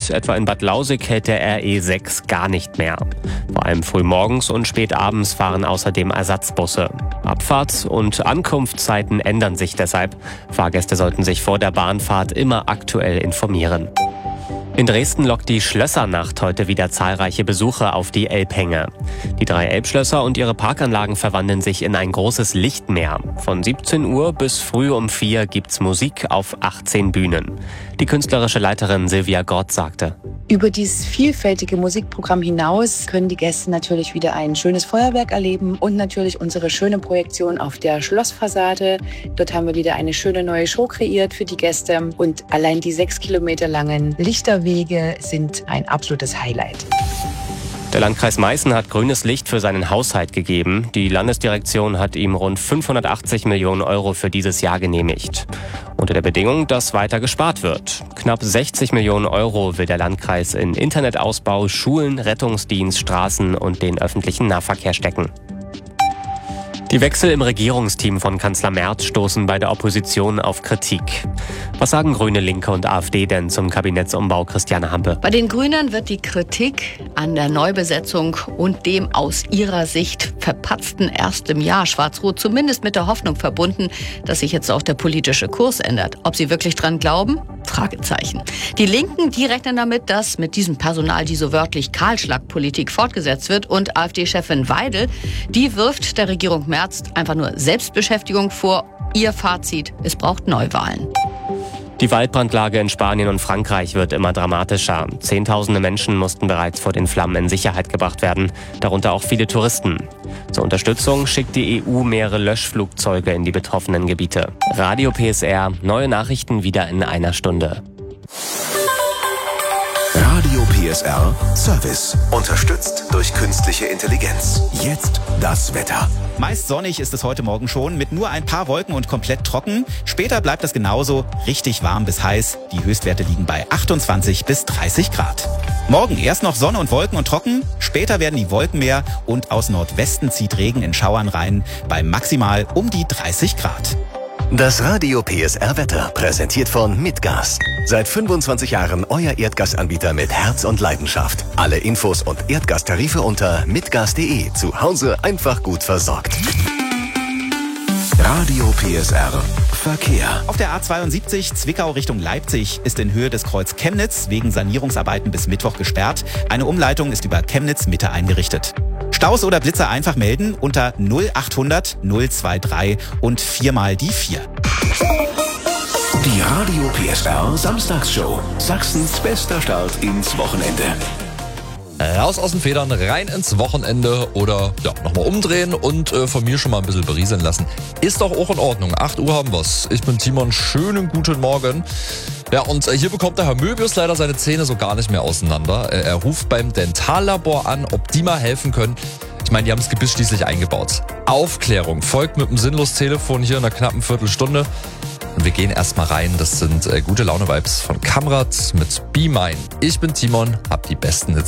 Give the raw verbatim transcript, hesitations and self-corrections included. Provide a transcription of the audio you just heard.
und etwa in Bad Lausick hält der R E sechs gar nicht mehr. Vor allem frühmorgens und spät abends fahren außerdem Ersatzbusse. Abfahrts- und Ankunftszeiten ändern sich deshalb. Fahrgäste sollten sich vor der Bahnfahrt immer aktuell informieren. In Dresden lockt die Schlössernacht heute wieder zahlreiche Besucher auf die Elbhänge. Die drei Elbschlösser und ihre Parkanlagen verwandeln sich in ein großes Lichtmeer. Von siebzehn Uhr bis früh um vier gibt's Musik auf achtzehn Bühnen. Die künstlerische Leiterin Silvia Gott sagte: Über dieses vielfältige Musikprogramm hinaus können die Gäste natürlich wieder ein schönes Feuerwerk erleben und natürlich unsere schöne Projektion auf der Schlossfassade. Dort haben wir wieder eine schöne neue Show kreiert für die Gäste und allein die sechs Kilometer langen Lichterwege sind ein absolutes Highlight. Der Landkreis Meißen hat grünes Licht für seinen Haushalt gegeben. Die Landesdirektion hat ihm rund fünfhundertachtzig Millionen Euro für dieses Jahr genehmigt. Unter der Bedingung, dass weiter gespart wird. Knapp sechzig Millionen Euro will der Landkreis in Internetausbau, Schulen, Rettungsdienst, Straßen und den öffentlichen Nahverkehr stecken. Die Wechsel im Regierungsteam von Kanzler Merz stoßen bei der Opposition auf Kritik. Was sagen Grüne, Linke und AfD denn zum Kabinettsumbau, Christiane Hampe? Bei den Grünen wird die Kritik an der Neubesetzung und dem aus ihrer Sicht verpatzten ersten Jahr Schwarz-Rot zumindest mit der Hoffnung verbunden, dass sich jetzt auch der politische Kurs ändert. Ob sie wirklich dran glauben? Fragezeichen. Die Linken, die rechnen damit, dass mit diesem Personal die so wörtlich Kahlschlagpolitik fortgesetzt wird, und AfD-Chefin Weidel, die wirft der Regierung Merz einfach nur Selbstbeschäftigung vor. Ihr Fazit: Es braucht Neuwahlen. Die Waldbrandlage in Spanien und Frankreich wird immer dramatischer. Zehntausende Menschen mussten bereits vor den Flammen in Sicherheit gebracht werden, darunter auch viele Touristen. Zur Unterstützung schickt die E U mehrere Löschflugzeuge in die betroffenen Gebiete. Radio P S R, neue Nachrichten wieder in einer Stunde. Radio P S R Service. Unterstützt durch künstliche Intelligenz. Jetzt das Wetter. Meist sonnig ist es heute Morgen schon, mit nur ein paar Wolken und komplett trocken. Später bleibt es genauso, richtig warm bis heiß. Die Höchstwerte liegen bei achtundzwanzig bis dreißig Grad. Morgen erst noch Sonne und Wolken und trocken. Später werden die Wolken mehr und aus Nordwesten zieht Regen in Schauern rein. Bei maximal um die dreißig Grad. Das Radio P S R Wetter, präsentiert von Mitgas. Seit fünfundzwanzig Jahren euer Erdgasanbieter mit Herz und Leidenschaft. Alle Infos und Erdgastarife unter mitgas punkt de. Zu Hause einfach gut versorgt. Radio P S R Verkehr. Auf der A zweiundsiebzig Zwickau Richtung Leipzig ist in Höhe des Kreuz Chemnitz wegen Sanierungsarbeiten bis Mittwoch gesperrt. Eine Umleitung ist über Chemnitz Mitte eingerichtet. Staus oder Blitzer einfach melden unter null achthundert null dreiundzwanzig und viermal die vier. Die Radio P S R Samstagsshow. Sachsens bester Start ins Wochenende. Raus aus den Federn, rein ins Wochenende oder ja, nochmal umdrehen und äh, von mir schon mal ein bisschen berieseln lassen. Ist doch auch in Ordnung. acht Uhr haben wir's. Ich bin Timon, schönen guten Morgen. Ja, und äh, hier bekommt der Herr Möbius leider seine Zähne so gar nicht mehr auseinander. Äh, er ruft beim Dentallabor an, ob die mal helfen können. Ich meine, die haben das Gebiss schließlich eingebaut. Aufklärung folgt mit dem Sinnlos-Telefon hier in einer knappen Viertelstunde. Und wir gehen erstmal rein. Das sind äh, gute Laune-Vibes von Kamrat mit Be Mine. Ich bin Timon, hab die besten Hits.